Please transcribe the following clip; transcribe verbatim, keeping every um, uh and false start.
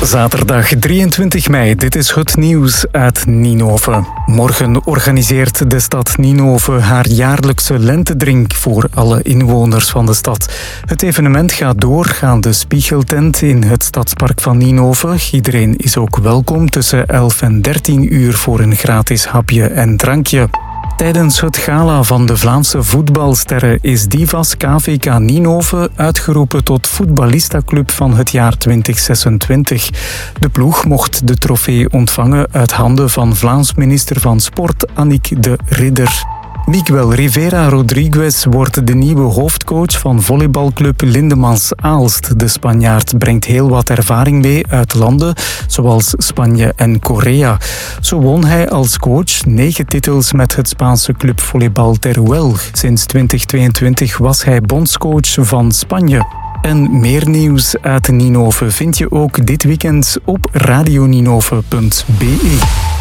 Zaterdag drieëntwintig mei, dit is het nieuws uit Ninove. Morgen organiseert de stad Ninove haar jaarlijkse lentedrink voor alle inwoners van de stad. Het evenement gaat door aan de Spiegeltent in het stadspark van Ninove. Iedereen is ook welkom tussen elf en dertien uur voor een gratis hapje en drankje. Tijdens het gala van de Vlaamse voetbalsterren is Divas K V K Ninove uitgeroepen tot voetballistaclub van het jaar twintig zesentwintig. De ploeg mocht de trofee ontvangen uit handen van Vlaams minister van Sport Annick de Ridder. Miguel Rivera Rodriguez wordt de nieuwe hoofdcoach van volleybalclub Lindemans Aalst. De Spanjaard brengt heel wat ervaring mee uit landen zoals Spanje en Korea. Zo won hij als coach negen titels met het Spaanse club volleybal Teruel. Sinds twintig tweeëntwintig was hij bondscoach van Spanje. En meer nieuws uit Ninove vind je ook dit weekend op radioninove punt be.